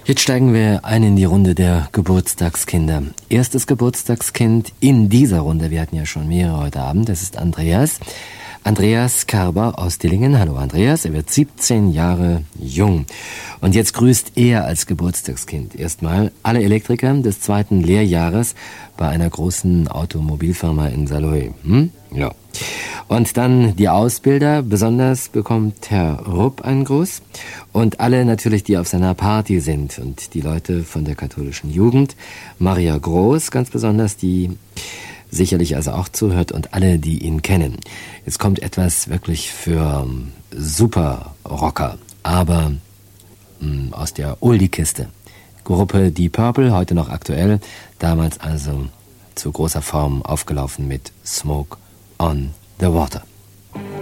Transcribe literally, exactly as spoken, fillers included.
Jetzt steigen wir ein in die Runde der Geburtstagskinder. Erstes Geburtstagskind in dieser Runde, wir hatten ja schon mehrere heute Abend, das ist Andreas. Andreas Karber aus Dillingen. Hallo Andreas, er wird siebzehn Jahre jung. Und jetzt grüßt er als Geburtstagskind erstmal alle Elektriker des zweiten Lehrjahres bei einer großen Automobilfirma in Saarlouis. Hm? Ja. Und dann die Ausbilder, besonders bekommt Herr Rupp einen Gruß. Und alle natürlich, die auf seiner Party sind. Und die Leute von der katholischen Jugend. Maria Groß ganz besonders, die sicherlich also auch zuhört, und alle, die ihn kennen. Jetzt kommt etwas wirklich für um, Super-Rocker, aber um, aus der Oldie-Kiste. Gruppe Deep Purple, heute noch aktuell, damals also zu großer Form aufgelaufen mit Smoke on the Water.